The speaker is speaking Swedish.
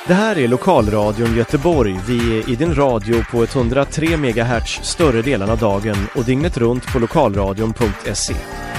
Det här är Lokalradion Göteborg. Vi är i din radio på 103 MHz större delen av dagen och dygnet runt på lokalradion.se.